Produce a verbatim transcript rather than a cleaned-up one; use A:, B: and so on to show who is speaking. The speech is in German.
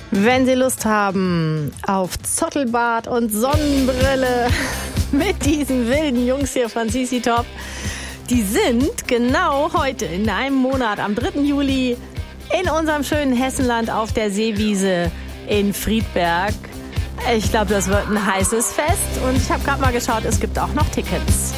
A: Wenn Sie Lust haben auf Zottelbart und Sonnenbrille mit diesen wilden Jungs hier von C C Top, die sind genau heute in einem Monat, am dritten Juli, in unserem schönen Hessenland auf der Seewiese in Friedberg. Ich glaube, das wird ein heißes Fest und ich habe gerade mal geschaut, es gibt auch noch Tickets.